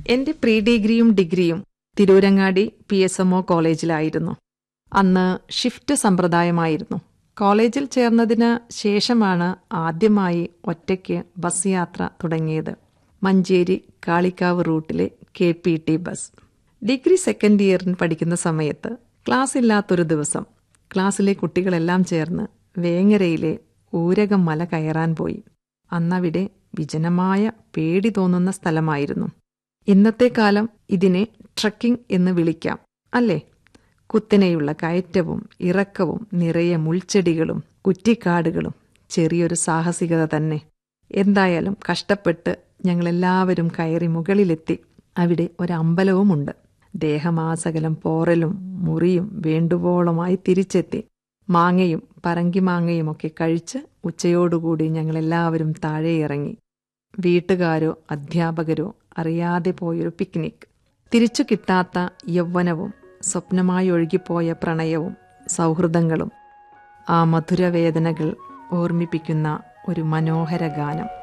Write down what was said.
എൻ്റെ പ്രീ ഡിഗ്രിയും ഡിഗ്രിയും തിരൂരങ്ങാടി PSMO കോളേജിലായിരുന്നു. അന്ന് ഷിഫ്റ്റ് സമ്പ്രദായമായിരുന്നു. കോളേജിൽ ചേർന്നതിന് ശേഷമാണ് ആദ്യമായി ഒറ്റയ്ക്ക് ബസ് യാത്ര തുടങ്ങിയത്. Manjeri Kalikavu റൂട്ടിലെ KPT bus. Degree second ഇയറിന് പഠിക്കുന്ന സമയത്ത് ക്ലാസ് ഇല്ലാത്തൊരു ദിവസം ക്ലാസ്സിലെ കുട്ടികളെല്ലാം ചേർന്ന് വേങ്ങരയിലെ ഊരകം മല കയറാൻ പോയി. അന്നവിടെ വിജനമായ പേടി തോന്നുന്ന സ്ഥലമായിരുന്നു. ഇന്നത്തെ കാലം ഇതിനെ ട്രക്കിംഗ് എന്ന് വിളിക്കാം, അല്ലേ? കുത്തനെയുള്ള കയറ്റവും ഇറക്കവും നിറയെ മുൾച്ചെടികളും കുറ്റിക്കാടുകളും ചെറിയൊരു സാഹസികത തന്നെ. എന്തായാലും കഷ്ടപ്പെട്ട് ഞങ്ങളെല്ലാവരും കയറി മുകളിലെത്തി. അവിടെ ഒരമ്പലവുമുണ്ട്. ദേഹമാസകലം പോറലും മുറിയും വേണ്ടുവോളമായി തിരിച്ചെത്തി. മാങ്ങയും പറങ്കിമാങ്ങയുമൊക്കെ കഴിച്ച് ഉച്ചയോടുകൂടി ഞങ്ങളെല്ലാവരും താഴെ ഇറങ്ങി. വീട്ടുകാരോ അധ്യാപകരോ അറിയാതെ പോയൊരു പിക്നിക്. തിരിച്ചു കിട്ടാത്ത യൗവനവും സ്വപ്നമായി ഒഴുകിപ്പോയ പ്രണയവും സൗഹൃദങ്ങളും ആ മധുരവേദനകൾ ഓർമ്മിപ്പിക്കുന്ന ഒരു മനോഹര ഗാനം.